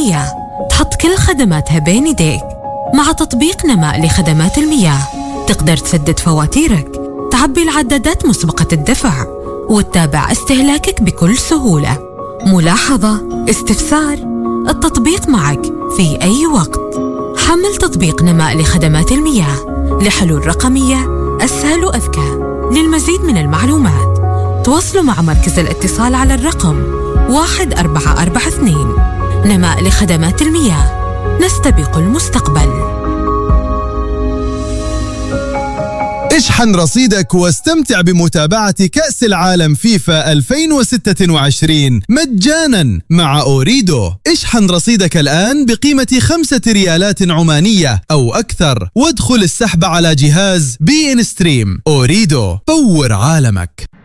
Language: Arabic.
المياه تحط كل خدماتها بين يديك. مع تطبيق نماء لخدمات المياه تقدر تسدد فواتيرك، تعبي العدادات مسبقة الدفع، وتتابع استهلاكك بكل سهولة. ملاحظة، استفسار، التطبيق معك في أي وقت. حمل تطبيق نماء لخدمات المياه لحلول رقمية أسهل وأذكى. للمزيد من المعلومات تواصلوا مع مركز الاتصال على الرقم 1442. نماء لخدمات المياه، نستبق المستقبل. اشحن رصيدك واستمتع بمتابعة كأس العالم فيفا 2026 مجانا مع أوريدو. اشحن رصيدك الآن بقيمة 5 ريالات عمانية أو أكثر، وادخل السحب على جهاز بي إن ستريم. أوريدو، طور عالمك.